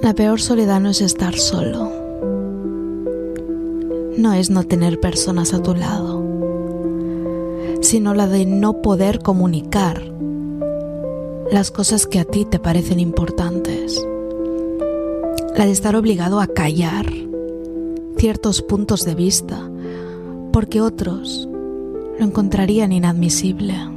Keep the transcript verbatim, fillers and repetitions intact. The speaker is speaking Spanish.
La peor soledad no es estar solo, no es no tener personas a tu lado, sino la de no poder comunicar las cosas que a ti te parecen importantes, la de estar obligado a callar ciertos puntos de vista porque otros lo encontrarían inadmisible.